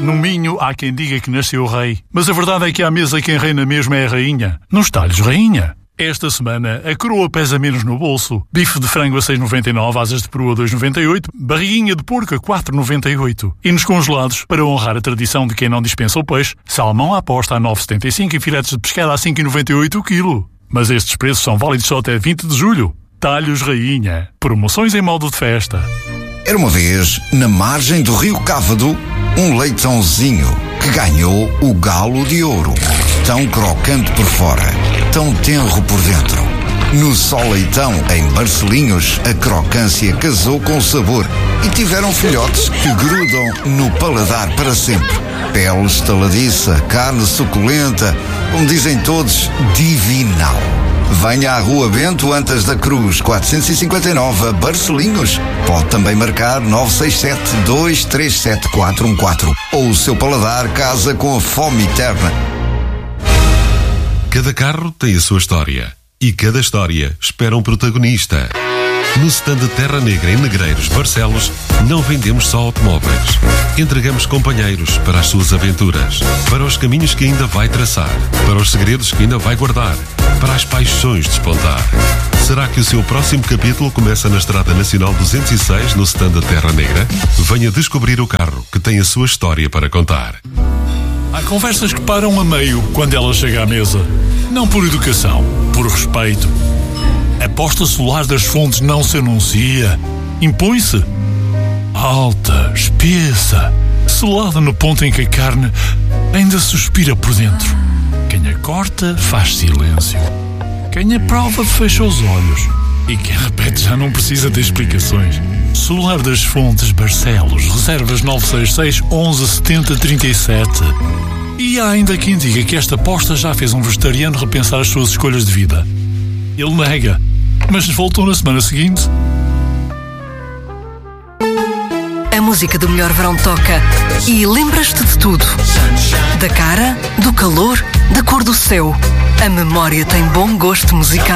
No Minho há quem diga que nasceu rei, mas a verdade é que à mesa quem reina mesmo é a rainha. Nos talhos, rainha. Esta semana, a coroa pesa menos no bolso. Bife de frango a 6,99, asas de peru a 2,98, barriguinha de porco a 4,98. E nos congelados, para honrar a tradição de quem não dispensa o peixe, salmão à aposta a 9,75 e filetes de pescada a 5,98 o quilo. Mas estes preços são válidos só até 20 de julho. Talhos Rainha. Promoções em modo de festa. Era uma vez, na margem do rio Cávado, um leitãozinho que ganhou o galo de ouro. Tão crocante por fora, tão tenro por dentro. No Só Leitão, em Barcelinhos, a crocância casou com o sabor e tiveram filhotes que grudam no paladar para sempre. Pele estaladiça, carne suculenta, como dizem todos, divinal. Venha à Rua Bento Antas da Cruz, 459, a Barcelinhos. Pode também marcar 967-237-414. Ou o seu paladar casa com a fome eterna. Cada carro tem a sua história. E cada história espera um protagonista. No stand Terra Negra em Negreiros, Barcelos, não vendemos só automóveis. Entregamos companheiros para as suas aventuras, para os caminhos que ainda vai traçar, para os segredos que ainda vai guardar, para as paixões despontar. Será que o seu próximo capítulo começa na Estrada Nacional 206, no stand Terra Negra? Venha descobrir o carro que tem a sua história para contar. Há conversas que param a meio quando ela chega à mesa. Não por educação, por respeito. A posta solar das fontes não se anuncia. Impõe-se. Alta, espessa, selada no ponto em que a carne ainda suspira por dentro. Quem a corta faz silêncio. Quem a prova fecha os olhos. E quem repete já não precisa de explicações. Solar das Fontes, Barcelos, reservas 966 11 70 37. E há ainda quem diga que esta posta já fez um vegetariano repensar as suas escolhas de vida. Ele nega, mas voltou na semana seguinte. A música do melhor verão toca e lembras-te de tudo. Da cara, do calor, da cor do céu. A memória tem bom gosto musical.